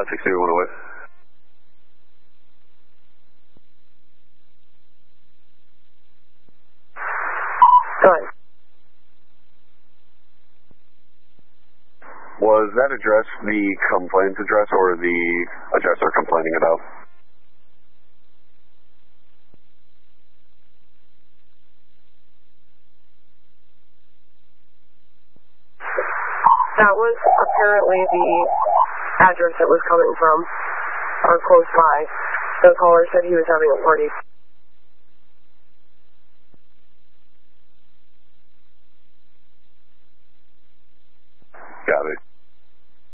160-108. Go ahead. Was that address the complaint address or the address they're complaining about? That was apparently the address it was coming from, or close by. The caller said he was having a party. Got it.